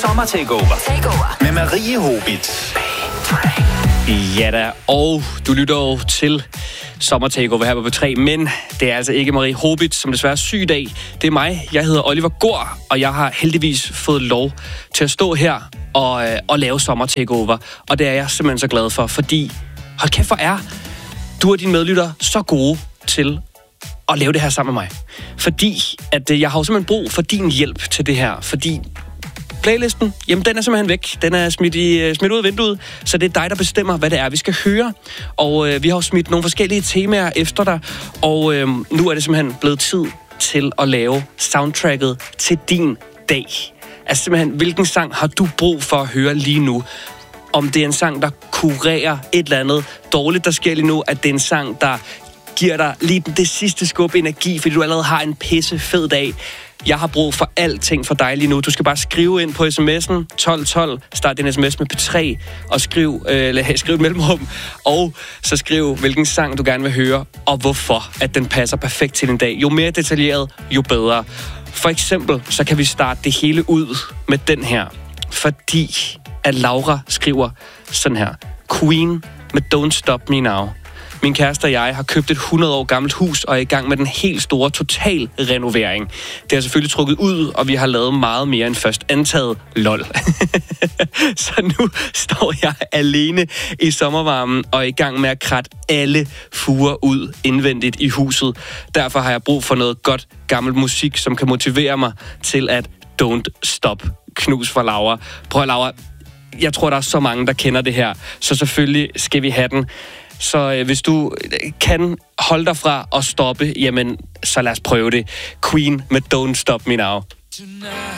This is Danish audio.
Sommer Takeover med Marie Hobitz. Ja da, og du lytter jo til Sommer Takeover her på P3, men det er altså ikke Marie Hobitz, som desværre er syg i dag. Det er mig, jeg hedder Oliver Gård, og jeg har heldigvis fået lov til at stå her og lave Sommer Takeover. Og det er jeg simpelthen så glad for, fordi hold kæft, hvor er du og dine medlyttere så gode til at lave det her sammen med mig. Fordi at jeg har jo simpelthen brug for din hjælp til det her, fordi playlisten, jamen den er simpelthen væk. Den er smidt ud af vinduet, så det er dig, der bestemmer, hvad det er, vi skal høre. Og vi har jo smidt nogle forskellige temaer efter dig, og nu er det simpelthen blevet tid til at lave soundtracket til din dag. Altså simpelthen, hvilken sang har du brug for at høre lige nu? Om det er en sang, der kurerer et eller andet dårligt, der sker lige nu, at det er en sang, der giver dig lige det sidste skub energi, fordi du allerede har en pisse fed dag. Jeg har brug for alting for dig lige nu. Du skal bare skrive ind på sms'en 1212, start din sms med P3, og skriv et mellemrum, og så skriv, hvilken sang du gerne vil høre, og hvorfor, at den passer perfekt til din dag. Jo mere detaljeret, jo bedre. For eksempel, så kan vi starte det hele ud med den her, fordi at Laura skriver sådan her. Queen med Don't Stop Me Now. Min kæreste og jeg har købt et 100 år gammelt hus og er i gang med den helt store total renovering. Det har selvfølgelig trukket ud, og vi har lavet meget mere end først antaget. Lol. Så nu står jeg alene i sommervarmen og er i gang med at kratte alle fuger ud indvendigt i huset. Derfor har jeg brug for noget godt gammelt musik, som kan motivere mig til at don't stop. Knus fra Laura. Prøv at Laura, jeg tror, der er så mange, der kender det her, så selvfølgelig skal vi have den. Så hvis du kan holde dig fra at stoppe, jamen, så lad os prøve det. Queen med Don't Stop Me Now.